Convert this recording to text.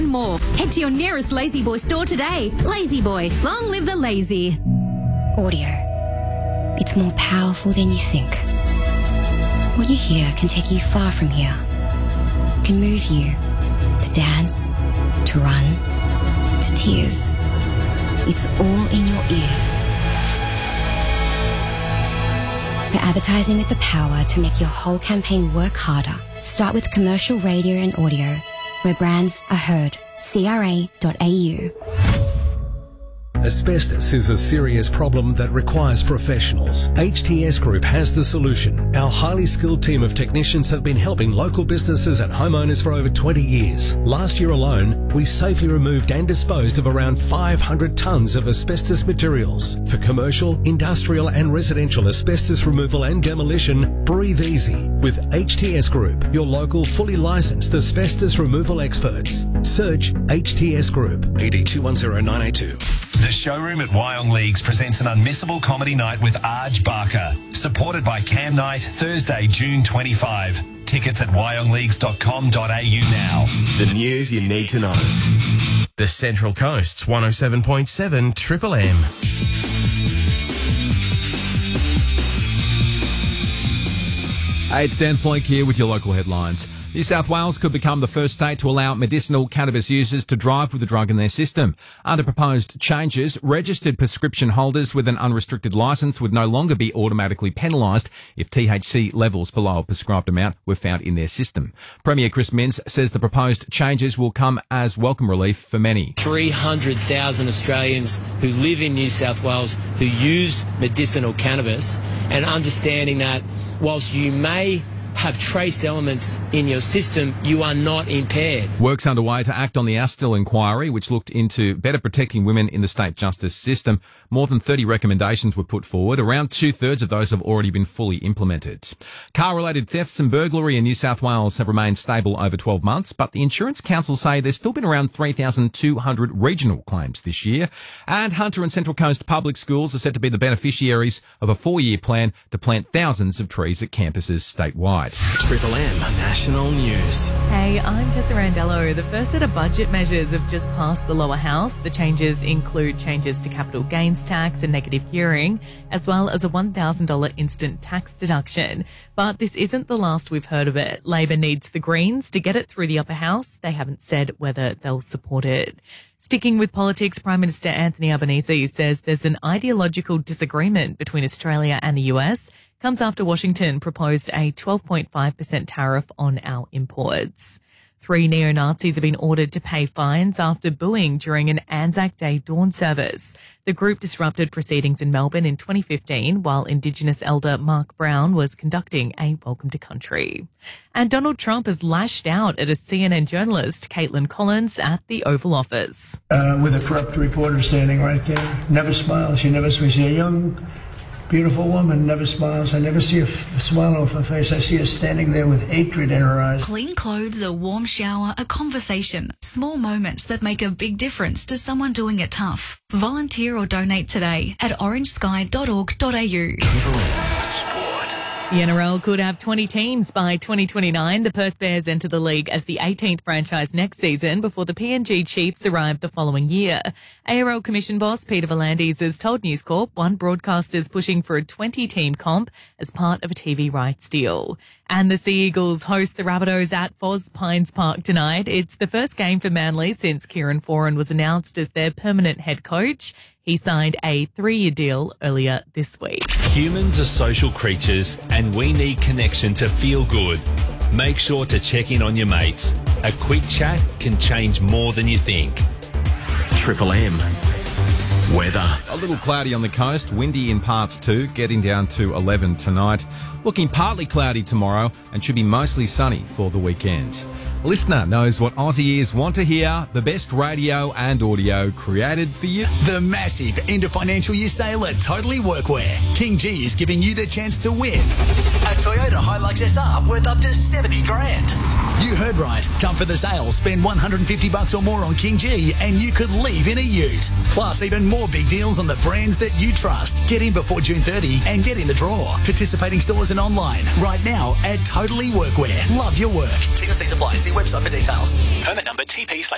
more. Head to your nearest Lazy Boy store today. Lazy Boy, long live the lazy. Audio. It's more powerful than you think. What you hear can take you far from here. Can move you to dance, to run, to tears. It's all in your ears. For advertising with the power to make your whole campaign work harder, start with commercial radio and audio, where brands are heard. CRA.au. Asbestos is a serious problem that requires professionals. HTS Group has the solution. Our highly skilled team of technicians have been helping local businesses and homeowners for over 20 years. Last year alone, we safely removed and disposed of around 500 tonnes of asbestos materials. For commercial, industrial and residential asbestos removal and demolition, breathe easy with HTS Group, your local fully licensed asbestos removal experts. Search HTS Group. ED 210982. The showroom at Wyong Leagues presents an unmissable comedy night with Arj Barker, supported by Cam Night, Thursday, June 25. Tickets at wyongleagues.com.au now. The news you need to know. The Central Coast's 107.7 Triple M. Hey, it's Dan Floink here with your local headlines. New South Wales could become the first state to allow medicinal cannabis users to drive with the drug in their system. Under proposed changes, registered prescription holders with an unrestricted licence would no longer be automatically penalised if THC levels below a prescribed amount were found in their system. Premier Chris Minns says the proposed changes will come as welcome relief for many. 300,000 Australians who live in New South Wales who use medicinal cannabis, and understanding that whilst you may have trace elements in your system, you are not impaired. Work's underway to act on the Astle inquiry, which looked into better protecting women in the state justice system. More than 30 recommendations were put forward. Around 2/3 of those have already been fully implemented. Car-related thefts and burglary in New South Wales have remained stable over 12 months, but the Insurance Council say there's still been around 3,200 regional claims this year. And Hunter and Central Coast Public Schools are said to be the beneficiaries of a 4-year plan to plant thousands of trees at campuses statewide. Triple M National News. Hey, I'm Tessa Randello. The first set of budget measures have just passed the lower house. The changes include changes to capital gains tax and negative gearing, as well as a $1,000 instant tax deduction. But this isn't the last we've heard of it. Labor needs the Greens to get it through the upper house. They haven't said whether they'll support it. Sticking with politics, Prime Minister Anthony Albanese says there's an ideological disagreement between Australia and the US. Comes after Washington proposed a 12.5% tariff on our imports. 3 neo-Nazis have been ordered to pay fines after booing during an Anzac Day dawn service. The group disrupted proceedings in Melbourne in 2015 while Indigenous elder Mark Brown was conducting a welcome to country. And Donald Trump has lashed out at a CNN journalist, Caitlin Collins, at the Oval Office. With a corrupt reporter standing right there, never smiles. She never smiles. She's a young, beautiful woman, never smiles. I never see a smile off her face. I see her standing there with hatred in her eyes. Clean clothes, a warm shower, a conversation. Small moments that make a big difference to someone doing it tough. Volunteer or donate today at orangesky.org.au. The NRL could have 20 teams by 2029. The Perth Bears enter the league as the 18th franchise next season before the PNG Chiefs arrive the following year. ARL Commission boss Peter V'landys has told News Corp one broadcaster's pushing for a 20-team comp as part of a TV rights deal. And the Sea Eagles host the Rabbitohs at Foz Pines Park tonight. It's the first game for Manly since Kieran Foran was announced as their permanent head coach. He signed a 3-year deal earlier this week. Humans are social creatures and we need connection to feel good. Make sure to check in on your mates. A quick chat can change more than you think. Triple M. Weather. A little cloudy on the coast, windy in parts too, getting down to 11 tonight. Looking partly cloudy tomorrow and should be mostly sunny for the weekend. Listener knows what Aussie ears want to hear, the best radio and audio created for you. The massive end of financial year sale at Totally Workwear. King G is giving you the chance to win a Toyota Hilux SR worth up to 70 grand. You heard right. Come for the sale, spend $150 or more on King G and you could leave in a ute. Plus even more big deals on the brands that you trust. Get in before June 30 and get in the draw. Participating stores and online right now at Totally Workwear. Love your work. T's and C's apply. See website for details. Permit number TP/.